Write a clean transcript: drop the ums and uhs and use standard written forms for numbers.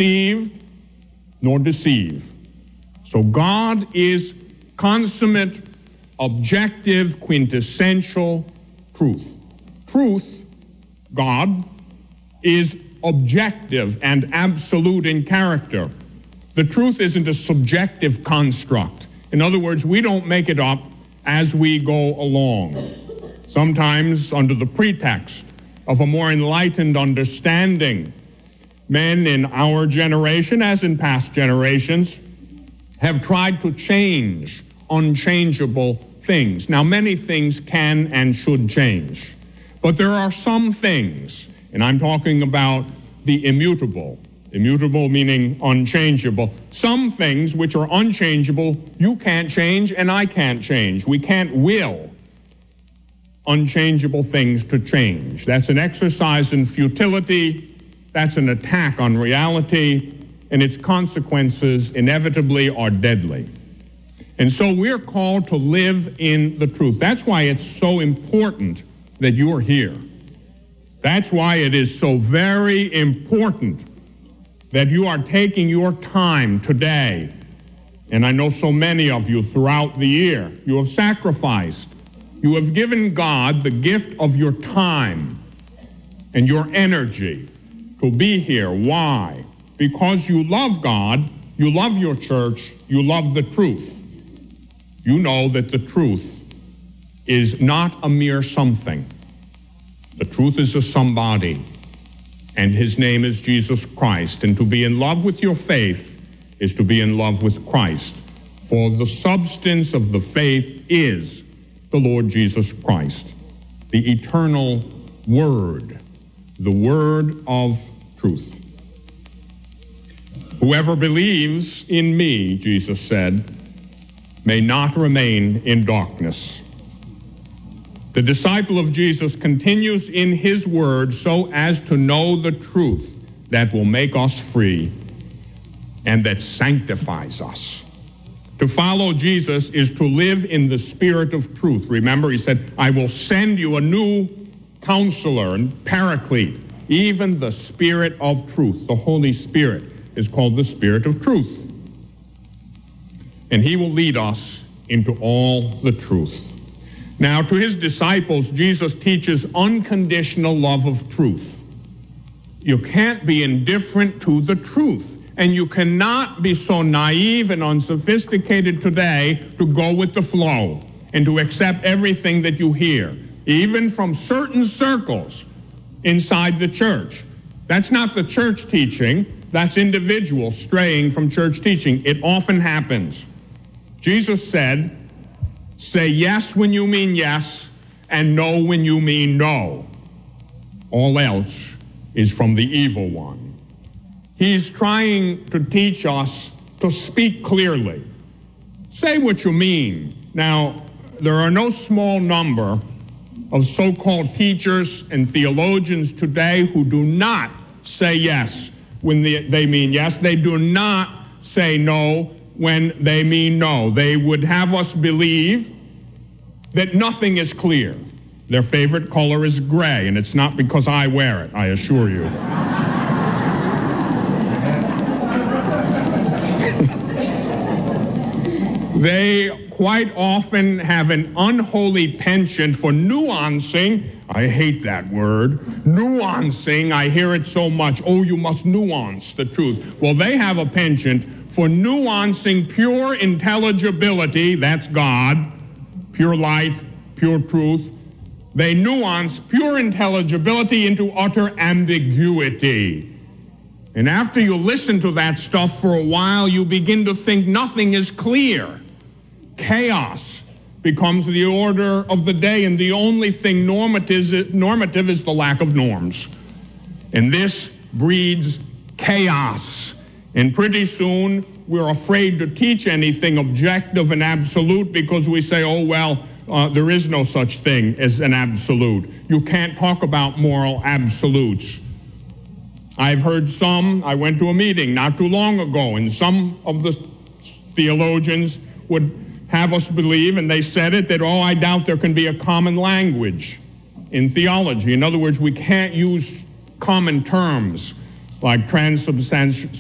deceived nor deceive. So God is consummate, objective, quintessential truth. Truth, God, is objective and absolute in character. The truth isn't a subjective construct. In other words, we don't make it up as we go along. Sometimes under the pretext of a more enlightened understanding, men in our generation, as in past generations, have tried to change unchangeable things. Now, many things can and should change, but there are some things, and I'm talking about the immutable meaning unchangeable. Some things which are unchangeable, you can't change and I can't change. We can't will unchangeable things to change. That's an exercise in futility. That's an attack on reality, and its consequences inevitably are deadly. And so we're called to live in the truth. That's why it's so important that you're here. That's why it is so very important that you are taking your time today. And I know so many of you throughout the year, you have sacrificed. You have given God the gift of your time and your energy to be here. Why? Because you love God, you love your church, you love the truth. You know that the truth is not a mere something. The truth is a somebody, and his name is Jesus Christ. And to be in love with your faith is to be in love with Christ. For the substance of the faith is the Lord Jesus Christ, the eternal Word, the Word of truth. Whoever believes in me, Jesus said, may not remain in darkness. The disciple of Jesus continues in his word so as to know the truth that will make us free and that sanctifies us. To follow Jesus is to live in the spirit of truth. Remember, he said, I will send you a new counselor and paraclete, even the Spirit of truth. The Holy Spirit is called the Spirit of truth. And he will lead us into all the truth. Now, to his disciples, Jesus teaches unconditional love of truth. You can't be indifferent to the truth. And you cannot be so naive and unsophisticated today to go with the flow and to accept everything that you hear, even from certain circles inside the church. That's not the church teaching. That's individuals straying from church teaching. It often happens. Jesus said, say yes when you mean yes and no when you mean no. All else is from the evil one. He's trying to teach us to speak clearly. Say what you mean. Now, there are no small number of so-called teachers and theologians today who do not say yes when they mean yes. They do not say no when they mean no. They would have us believe that nothing is clear. Their favorite color is gray, and it's not because I wear it, I assure you. They quite often have an unholy penchant for nuancing. I hate that word. Nuancing, I hear it so much. Oh, you must nuance the truth. Well, they have a penchant for nuancing pure intelligibility, that's God, pure light, pure truth. They nuance pure intelligibility into utter ambiguity. And after you listen to that stuff for a while, you begin to think nothing is clear. Chaos becomes the order of the day, and the only thing normative is the lack of norms. And this breeds chaos. And pretty soon, we're afraid to teach anything objective and absolute because we say, oh, well, there is no such thing as an absolute. You can't talk about moral absolutes. I've heard I went to a meeting not too long ago, and some of the theologians would have us believe, and they said it, that, I doubt there can be a common language in theology. In other words, we can't use common terms like transubstantiation